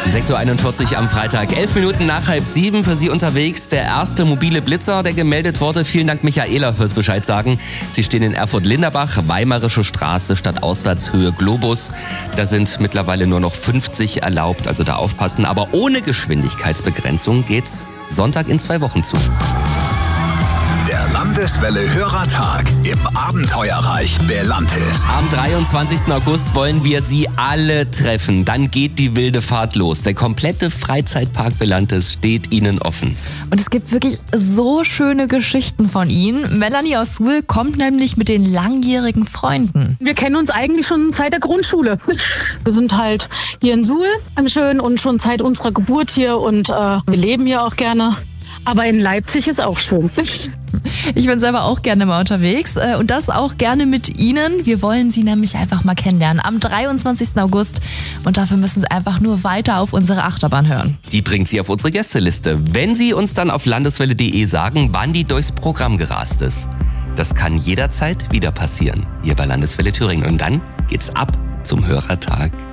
6.41 Uhr am Freitag, 11 Minuten nach 6:30 für Sie unterwegs. Der erste mobile Blitzer, der gemeldet wurde. Vielen Dank, Michaela, fürs Bescheid sagen. Sie stehen in Erfurt-Linderbach, Weimarische Straße, Stadtauswärtshöhe Globus. Da sind mittlerweile nur noch 50 erlaubt, also da aufpassen. Aber ohne Geschwindigkeitsbegrenzung geht's Sonntag in 2 Wochen zu. Der Landeswelle Hörertag im Abenteuerreich Belantis. Am 23. August wollen wir Sie alle treffen. Dann geht die wilde Fahrt los. Der komplette Freizeitpark Belantis steht Ihnen offen. Und es gibt wirklich so schöne Geschichten von Ihnen. Melanie aus Suhl kommt nämlich mit den langjährigen Freunden. Wir kennen uns eigentlich schon seit der Grundschule. Wir sind halt hier in Suhl am Schön und schon seit unserer Geburt hier und wir leben hier auch gerne. Aber in Leipzig ist auch schön. Ich bin selber auch gerne mal unterwegs und das auch gerne mit Ihnen. Wir wollen Sie nämlich einfach mal kennenlernen am 23. August und dafür müssen Sie einfach nur weiter auf unsere Achterbahn hören. Die bringt Sie auf unsere Gästeliste, wenn Sie uns dann auf landeswelle.de sagen, wann die durchs Programm gerast ist. Das kann jederzeit wieder passieren, hier bei Landeswelle Thüringen. Und dann geht's ab zum Hörertag.